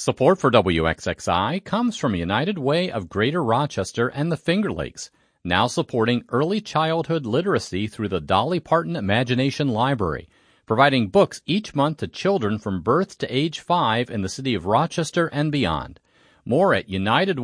Support for WXXI comes from United Way of Greater Rochester and the Finger Lakes, now supporting early childhood literacy through the Dolly Parton Imagination Library, providing books each month to children from birth to age 5 in the city of Rochester and beyond. More at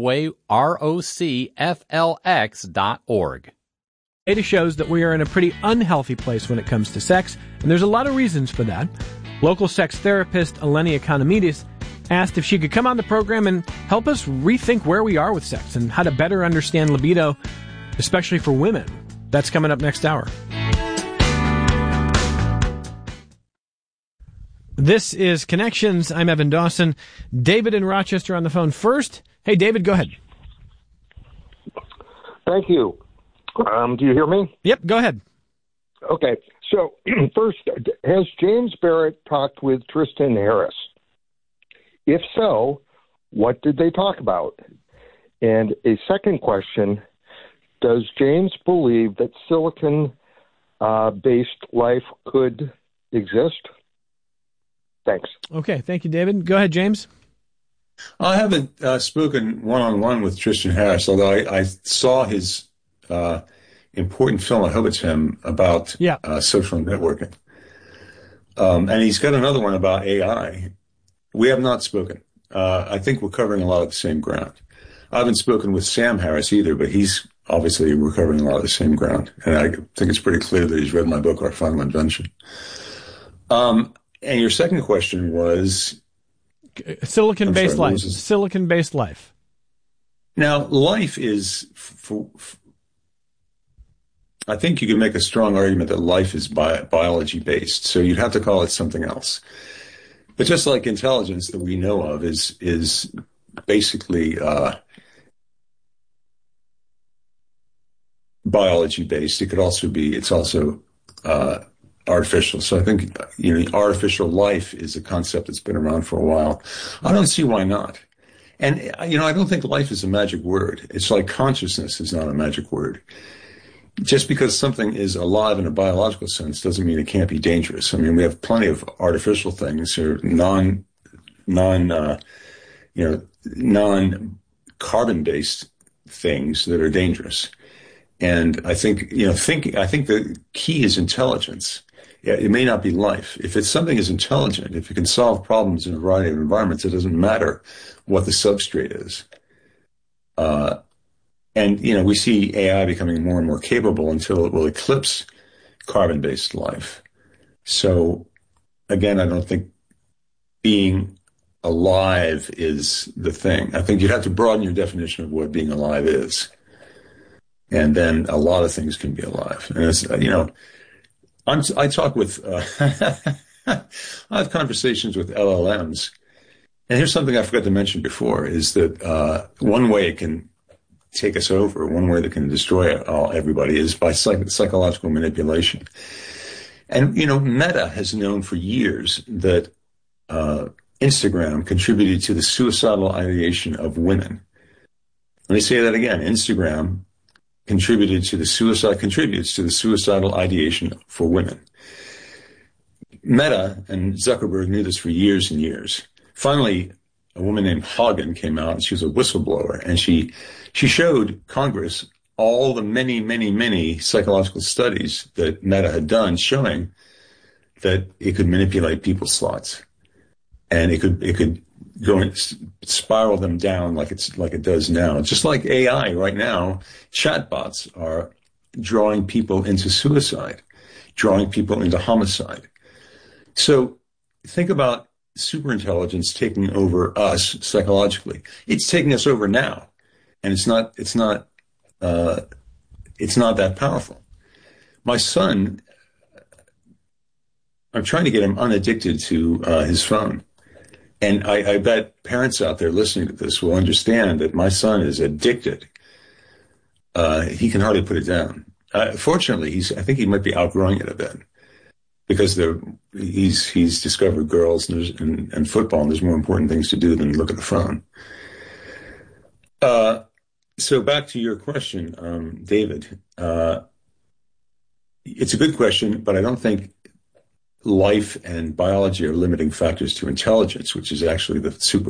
UnitedWayROCFLX.org. Data shows that we are in a pretty unhealthy place when it comes to sex, and there's a lot of reasons for that. Local sex therapist Eleni Economidis asked if she could come on the program and help us rethink where we are with sex and how to better understand libido, especially for women. That's coming up next hour. This is Connections. I'm Evan Dawson. David in Rochester on the phone first. Hey, David, go ahead. Thank you. Do you hear me? Yep, go ahead. Okay. So, first, has James Barrett talked with Tristan Harris? If so, what did they talk about? And a second question, does James believe that silicon-based life could exist? Thanks. Okay, thank you, David. Go ahead, James. I haven't spoken one-on-one with Tristan Harris, although I saw his important film, I hope it's him, about social networking. And he's got another one about AI. We have not spoken. I think we're covering a lot of the same ground. I haven't spoken with Sam Harris either, but he's obviously recovering a lot of the same ground. And I think it's pretty clear that he's read my book, Our Final Invention. And your second question was... Silicon-based life. Silicon-based life. Now, life is... I think you can make a strong argument that life is biology-based, so you'd have to call it something else. But just like intelligence that we know of is basically biology-based. It's also artificial. So I think, artificial life is a concept that's been around for a while. I don't see why not. And, I don't think life is a magic word. It's like consciousness is not a magic word. Just because something is alive in a biological sense doesn't mean it can't be dangerous. I mean, we have plenty of artificial things or non-carbon-based things that are dangerous. And I think, I think the key is intelligence. Yeah, it may not be life. If something is intelligent, if it can solve problems in a variety of environments, it doesn't matter what the substrate is. And, we see AI becoming more and more capable until it will eclipse carbon-based life. So, again, I don't think being alive is the thing. I think you'd have to broaden your definition of what being alive is. And then a lot of things can be alive. And it's, I talk with, I have conversations with LLMs. And here's something I forgot to mention before, is that one way it can take us over, one way that can destroy everybody is by psychological manipulation. And, Meta has known for years that Instagram contributed to the suicidal ideation of women. Let me say that again. Instagram contributes to the suicidal ideation for women. Meta and Zuckerberg knew this for years and years. Finally, a woman named Hagen came out, and she was a whistleblower, and she showed Congress all the many, many, many psychological studies that Meta had done showing that it could manipulate people's thoughts, and it could go and spiral them down like it does now. Just like AI right now, chatbots are drawing people into suicide, drawing people into homicide. So think about superintelligence taking over us psychologically. It's taking us over now, and it's not that powerful. My son, I'm trying to get him unaddicted to his phone. And I bet parents out there listening to this will understand that my son is addicted. He can hardly put it down. Fortunately, I think he might be outgrowing it a bit, because he's discovered girls and football, and there's more important things to do than look at the phone. So back to your question, David. It's a good question, but I don't think life and biology are limiting factors to intelligence, which is actually the super